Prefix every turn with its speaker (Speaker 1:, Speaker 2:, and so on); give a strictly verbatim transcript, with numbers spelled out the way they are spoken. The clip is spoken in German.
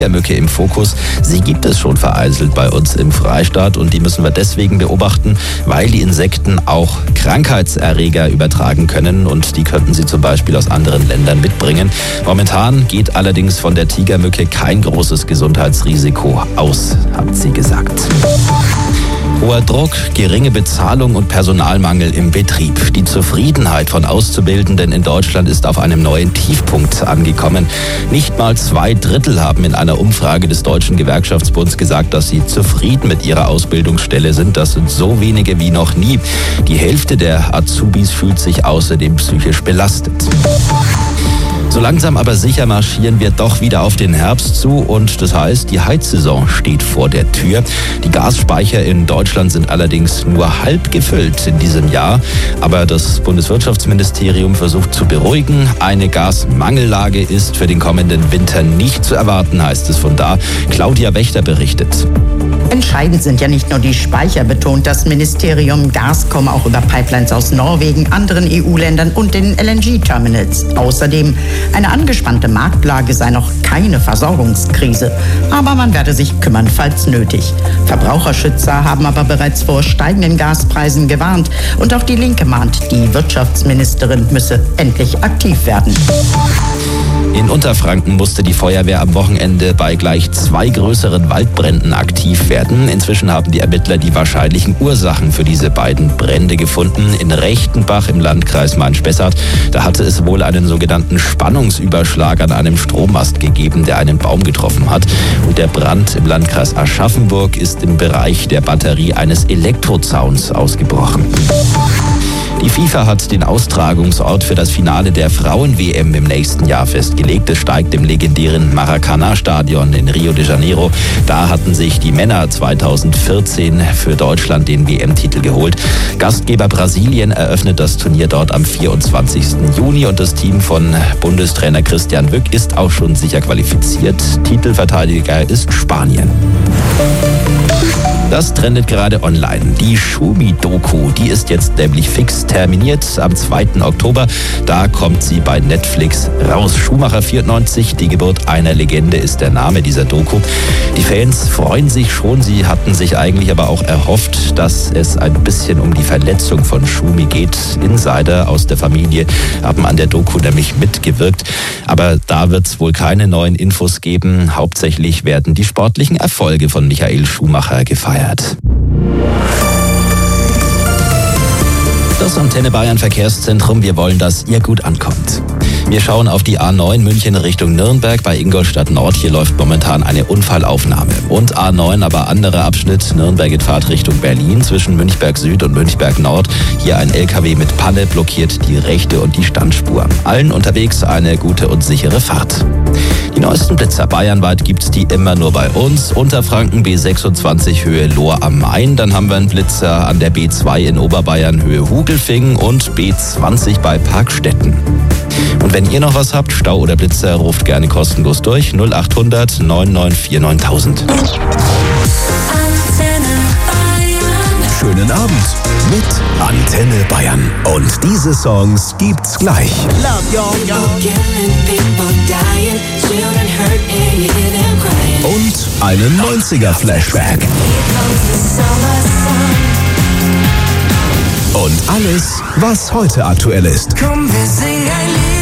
Speaker 1: Mücke im Fokus. Sie gibt es schon vereinzelt bei uns im Freistaat und die müssen wir deswegen beobachten, weil die Insekten auch Krankheitserreger übertragen können und die könnten sie zum Beispiel aus anderen Ländern mitbringen. Momentan geht allerdings von der Tigermücke kein großes Gesundheitsrisiko aus, hat sie gesagt. Hoher Druck, geringe Bezahlung und Personalmangel im Betrieb. Die Zufriedenheit von Auszubildenden in Deutschland ist auf einem neuen Tiefpunkt angekommen. Nicht mal zwei Drittel haben in einer Umfrage des Deutschen Gewerkschaftsbunds gesagt, dass sie zufrieden mit ihrer Ausbildungsstelle sind. Das sind so wenige wie noch nie. Die Hälfte der Azubis fühlt sich außerdem psychisch belastet. So langsam aber sicher marschieren wir doch wieder auf den Herbst zu und das heißt, die Heizsaison steht vor der Tür. Die Gasspeicher in Deutschland sind allerdings nur halb gefüllt in diesem Jahr. Aber das Bundeswirtschaftsministerium versucht zu beruhigen. Eine Gasmangellage ist für den kommenden Winter nicht zu erwarten, heißt es von da. Claudia Wächter berichtet.
Speaker 2: Entscheidend sind ja nicht nur die Speicher, betont das Ministerium. Gas komme auch über Pipelines aus Norwegen, anderen E U-Ländern und den L N G-Terminals. Außerdem eine angespannte Marktlage sei noch keine Versorgungskrise. Aber man werde sich kümmern, falls nötig. Verbraucherschützer haben aber bereits vor steigenden Gaspreisen gewarnt. Und auch die Linke mahnt, die Wirtschaftsministerin müsse endlich aktiv werden.
Speaker 1: In Unterfranken musste die Feuerwehr am Wochenende bei gleich zwei größeren Waldbränden aktiv werden. Inzwischen haben die Ermittler die wahrscheinlichen Ursachen für diese beiden Brände gefunden. In Rechtenbach im Landkreis Main-Spessart, da hatte es wohl einen sogenannten Spannungsüberschlag an einem Strommast gegeben, der einen Baum getroffen hat. Und der Brand im Landkreis Aschaffenburg ist im Bereich der Batterie eines Elektrozauns ausgebrochen. Die FIFA hat den Austragungsort für das Finale der Frauen-W M im nächsten Jahr festgelegt. Es steigt im legendären Maracanã-Stadion in Rio de Janeiro. Da hatten sich die Männer zweitausendvierzehn für Deutschland den W M-Titel geholt. Gastgeber Brasilien eröffnet das Turnier dort am vierundzwanzigsten Juni und das Team von Bundestrainer Christian Wück ist auch schon sicher qualifiziert. Titelverteidiger ist Spanien. Das trendet gerade online. Die Schumi-Doku, die ist jetzt nämlich fix terminiert am zweiten Oktober. Da kommt sie bei Netflix raus. Schumacher vierundneunzig, die Geburt einer Legende ist der Name dieser Doku. Die Fans freuen sich schon. Sie hatten sich eigentlich aber auch erhofft, dass es ein bisschen um die Verletzung von Schumi geht. Insider aus der Familie haben an der Doku nämlich mitgewirkt. Aber da wird es wohl keine neuen Infos geben. Hauptsächlich werden die sportlichen Erfolge von Michael Schumacher gefeiert. Das Antenne Bayern Verkehrszentrum, wir wollen, dass ihr gut ankommt. Wir schauen auf die A neun München Richtung Nürnberg. Bei Ingolstadt Nord, hier läuft momentan eine Unfallaufnahme. Und A neun, aber anderer Abschnitt, Nürnberg in Fahrtrichtung Berlin zwischen Münchberg Süd und Münchberg Nord. Hier ein L K W mit Panne blockiert die rechte und die Standspur. Allen unterwegs eine gute und sichere Fahrt. Die neuesten Blitzer bayernweit gibt's die immer nur bei uns. Unterfranken B sechsundzwanzig Höhe Lohr am Main. Dann haben wir einen Blitzer an der B zwei in Oberbayern Höhe Hugelfingen und B zwanzig bei Parkstetten. Und wenn ihr noch was habt, Stau oder Blitzer, ruft gerne kostenlos durch null acht hundert neun neun vier neuntausend.
Speaker 3: Schönen Abend mit Antenne Bayern. Und diese Songs gibt's gleich. Und einen neunziger-Flashback. Und alles, was heute aktuell ist.
Speaker 4: Komm, wir singen ein Lied.